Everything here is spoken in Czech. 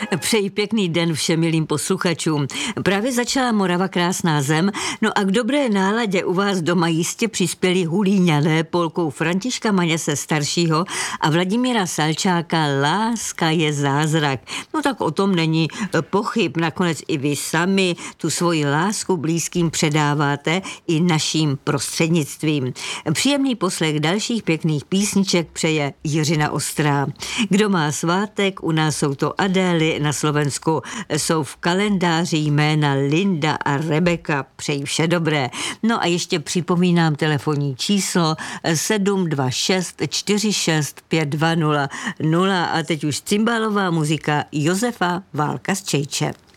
Přeji pěkný den všem milým posluchačům. Právě začala Morava krásná zem, no a k dobré náladě u vás doma jistě přispěli Hulíňané polkou Františka Maněse staršího a Vladimíra Salčáka Láska je zázrak. No tak o tom není pochyb, nakonec i vy sami tu svoji lásku blízkým předáváte i naším prostřednictvím. Příjemný poslech dalších pěkných písniček přeje Jiřina Ostrá. Kdo má svátek, u nás jsou to Adély, na Slovensku jsou v kalendáři jména Linda a Rebeka. Přeji vše dobré. No a ještě připomínám telefonní číslo 726 46 520 0 a teď už cymbálová muzika Josefa Válka z Čejče.